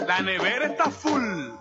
La nevera está full.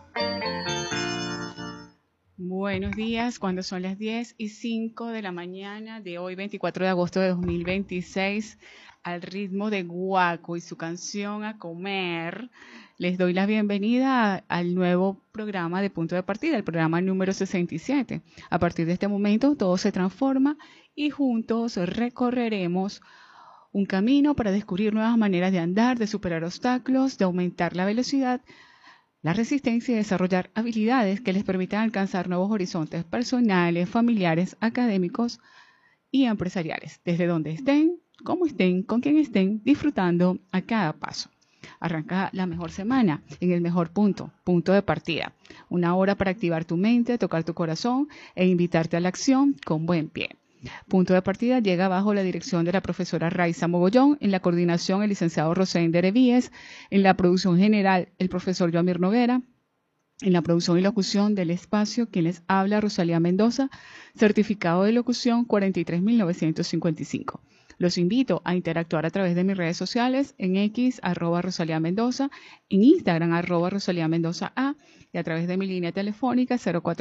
Buenos días, cuando son las 10:05 de la mañana de hoy, 24 de agosto de 2026, al ritmo de Guaco y su canción A Comer, les doy la bienvenida al nuevo programa de Punto de Partida, el programa número 67. A partir de este momento todo se transforma y juntos recorreremos un camino para descubrir nuevas maneras de andar, de superar obstáculos, de aumentar la velocidad, la resistencia y desarrollar habilidades que les permitan alcanzar nuevos horizontes personales, familiares, académicos y empresariales, desde donde estén, cómo estén, con quién estén, disfrutando a cada paso. Arranca la mejor semana en el mejor punto, punto de partida. Una hora para activar tu mente, tocar tu corazón e invitarte a la acción con buen pie. Punto de partida llega bajo la dirección de la profesora Raiza Mogollón, en la coordinación el licenciado Rosender Evíes, en la producción general el profesor Joamir Noguera, en la producción y locución del espacio quien les habla Rosalía Mendoza, certificado de locución 43.955. Los invito a interactuar a través de mis redes sociales en X, @Rosalía Mendoza, en Instagram, @Rosalía Mendoza A, y a través de mi línea telefónica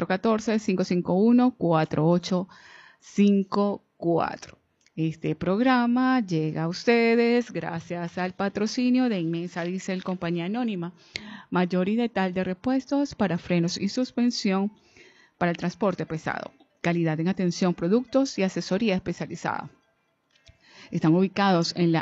0414-551-4854. Este programa llega a ustedes gracias al patrocinio de Inmensa Diesel Compañía Anónima, mayor y detal de repuestos para frenos y suspensión para el transporte pesado, calidad en atención, productos y asesoría especializada. Están ubicados en la